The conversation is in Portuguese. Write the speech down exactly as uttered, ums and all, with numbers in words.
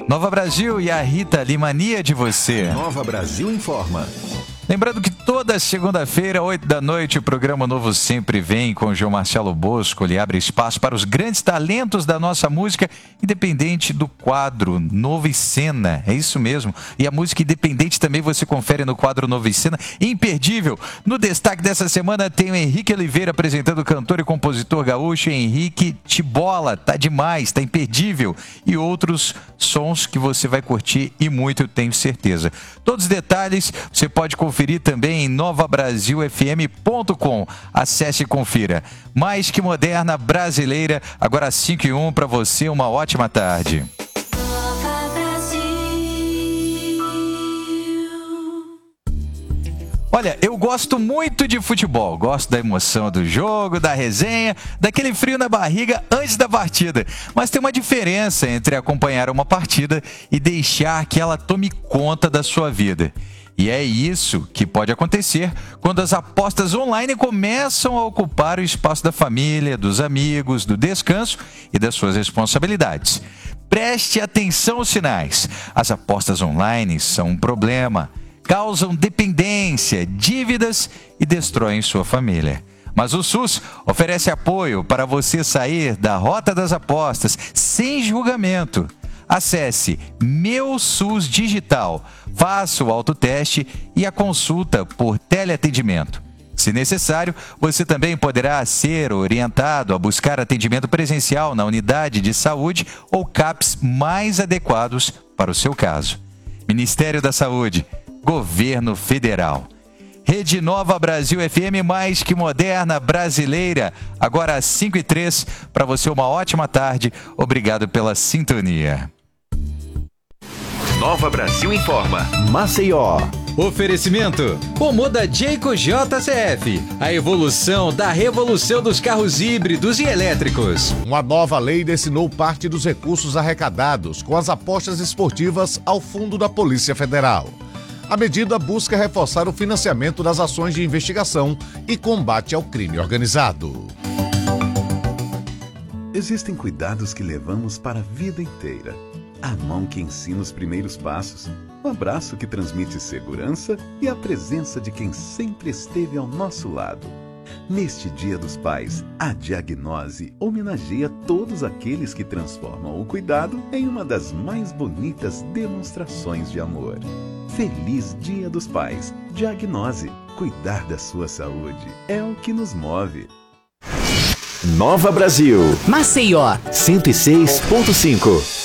Nova Brasil e a Rita Lee, Mania de Você. Nova Brasil informa. Lembrando que toda segunda-feira, oito da noite, o programa Novo Sempre Vem com o João Marcelo Bosco. Ele abre espaço para os grandes talentos da nossa música, independente do quadro Novo em Cena. É isso mesmo. E a música independente também você confere no quadro Novo em Cena. Imperdível. No destaque dessa semana tem o Henrique Oliveira apresentando o cantor e compositor gaúcho Henrique Tibola. Tá demais, tá imperdível. E outros sons que você vai curtir e muito, eu tenho certeza. Todos os detalhes você pode conferir Conferir também em nova brasil f m ponto com. Acesse e confira. Mais que moderna brasileira, agora às cinco e um para você, uma ótima tarde. Olha, eu gosto muito de futebol, gosto da emoção do jogo, da resenha, daquele frio na barriga antes da partida. Mas tem uma diferença entre acompanhar uma partida e deixar que ela tome conta da sua vida. E é isso que pode acontecer quando as apostas online começam a ocupar o espaço da família, dos amigos, do descanso e das suas responsabilidades. Preste atenção aos sinais. As apostas online são um problema, causam dependência, dívidas e destroem sua família. Mas o SUS oferece apoio para você sair da rota das apostas sem julgamento. Acesse Meu SUS Digital, faça o autoteste e a consulta por teleatendimento. Se necessário, você também poderá ser orientado a buscar atendimento presencial na unidade de saúde ou CAPs mais adequados para o seu caso. Ministério da Saúde, Governo Federal. Rede Nova Brasil F M, mais que moderna, brasileira. Agora às cinco e três, para você uma ótima tarde. Obrigado pela sintonia. Nova Brasil informa. Maceió. Oferecimento: Comoda Jayco J C F, a evolução da revolução dos carros híbridos e elétricos. Uma nova lei destinou parte dos recursos arrecadados com as apostas esportivas ao fundo da Polícia Federal. A medida busca reforçar o financiamento das ações de investigação e combate ao crime organizado. Existem cuidados que levamos para a vida inteira. A mão que ensina os primeiros passos, o abraço que transmite segurança e a presença de quem sempre esteve ao nosso lado. Neste Dia dos Pais, a Diagnose homenageia todos aqueles que transformam o cuidado em uma das mais bonitas demonstrações de amor. Feliz Dia dos Pais. Diagnose. Cuidar da sua saúde é o que nos move. Nova Brasil. Maceió. cento e seis ponto cinco.